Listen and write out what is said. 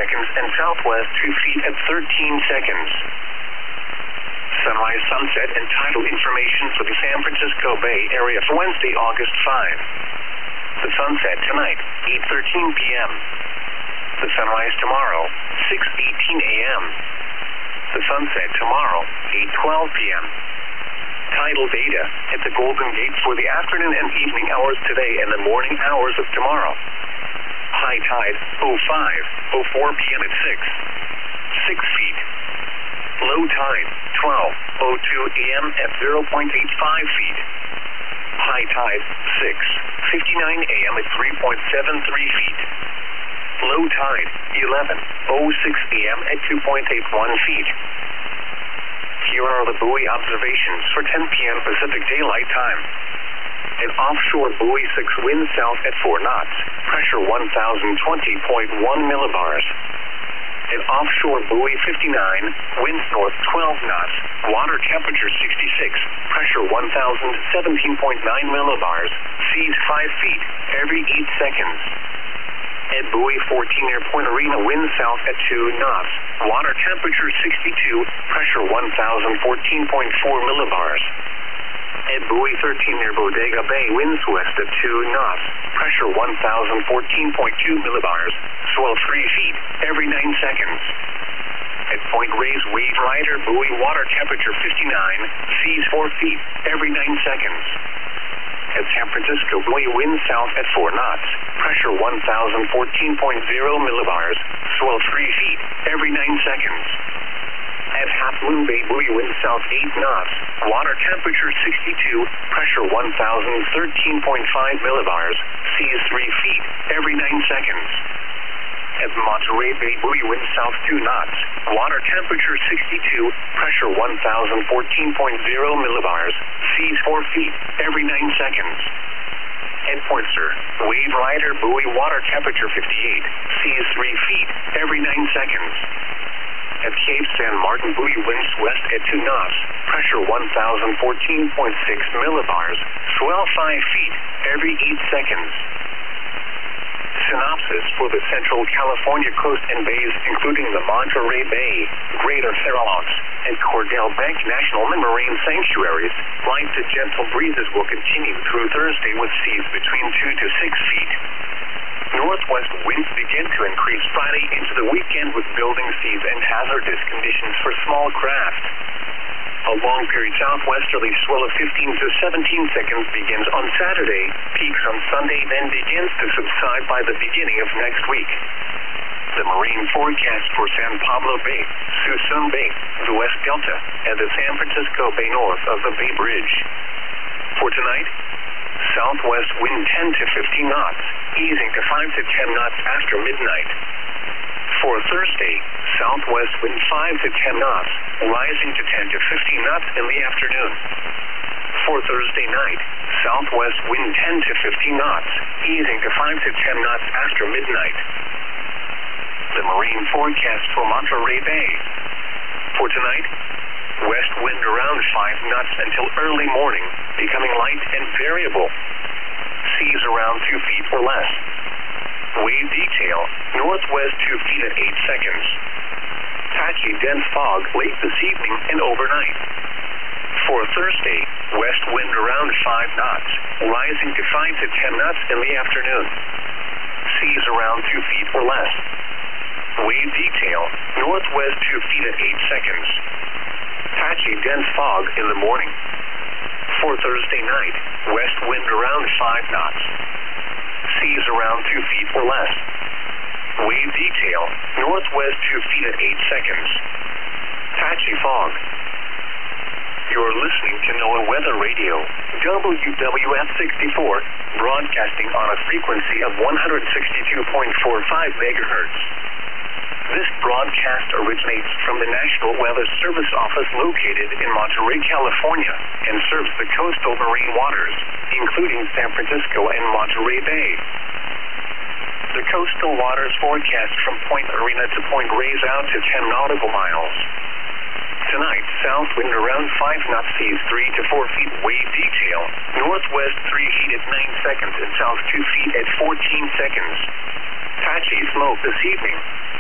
seconds, and southwest 2 feet at 13 seconds. Sunrise, sunset, and tidal information for the San Francisco Bay Area for Wednesday, August 5. The sunset tonight, 8:13 p.m. The sunrise tomorrow, 6:18 a.m. The sunset tomorrow, 8:12 p.m. Tidal data at the Golden Gate for the afternoon and evening hours today and the morning hours of tomorrow. High tide, 05:04 p.m. at 6 feet. Low tide, 12:02 a.m. at 0.85 feet. High tide, 6:59 a.m. at 3.73 feet. Low tide, 11:06 a.m. at 2.81 feet. Here are the buoy observations for 10 p.m. Pacific Daylight Time. An offshore buoy 6 wind south at 4 knots, pressure 1020.1 millibars. An offshore buoy 59, winds north 12 knots, water temperature 66, pressure 1017.9 millibars, seas 5 feet every 8 seconds. At buoy 14 near Point Arena, wind south at 2 knots, water temperature 62, pressure 1014.4 millibars. At buoy 13 near Bodega Bay, winds west at 2 knots, pressure 1014.2 millibars, swell 3 feet every 9 seconds. At Point Reyes, wave rider, buoy, water temperature 59, seas 4 feet every 9 seconds. At San Francisco, buoy, wind south at 4 knots, pressure 1014.0 millibars, swell 3 feet every 9 seconds. At Half Moon Bay, buoy, wind south 8 knots, water temperature 62, pressure 1013.5 millibars, seas 3 feet every 9 seconds. At Monterey Bay, buoy, wind south 2 knots, water temperature 62, pressure 1014.0 millibars, seas 4 feet every 9 seconds. At Point Sur, wave rider, buoy, water temperature 58, seas 3 feet every 9 seconds. At Cape San Martin, buoy, winds west at 2 knots, pressure 1014.6 millibars, swell 5 feet every 8 seconds. Synopsis for the Central California coast and bays, including the Monterey Bay, Greater Farallones, and Cordell Bank National Marine Sanctuaries. Light to gentle breezes will continue through Thursday with seas between 2 to 6 feet. Northwest winds begin to increase Friday into the weekend with building seas and hazardous conditions for small craft. A long period southwesterly swell of 15 to 17 seconds begins on Saturday, peaks on Sunday, then begins to subside by the beginning of next week. The marine forecast for San Pablo Bay, Suisun Bay, the West Delta, and the San Francisco Bay north of the Bay Bridge. For tonight, southwest wind 10 to 15 knots, easing to 5 to 10 knots after midnight. For Thursday, southwest wind 5 to 10 knots, rising to 10 to 15 knots in the afternoon. For Thursday night, southwest wind 10 to 15 knots, easing to 5 to 10 knots after midnight. The marine forecast for Monterey Bay. For tonight, west wind around 5 knots until early morning, becoming light and variable. Seas around 2 feet or less. Wave detail, northwest 2 feet at 8 seconds. Patchy dense fog late this evening and overnight. For Thursday, west wind around 5 knots, rising to 5 to 10 knots in the afternoon. Seas around 2 feet or less. Wave detail, northwest 2 feet at 8 seconds. Patchy dense fog in the morning. For Thursday night, west wind around 5 knots. Seas around 2 feet or less. Wave detail, northwest 2 feet at 8 seconds. Patchy fog. You're listening to NOAA Weather Radio, WWF 64, broadcasting on a frequency of 162.45 megahertz. This broadcast originates from the National Weather Service Office located in Monterey, California, and serves the coastal marine waters, including San Francisco and Monterey Bay. The coastal waters forecast from Point Arena to Point Reyes out to 10 nautical miles. Tonight, south wind around 5 knots, seas 3 to 4 feet, wave detail. Northwest 3 feet at 9 seconds and south 2 feet at 14 seconds. Patchy smoke this evening.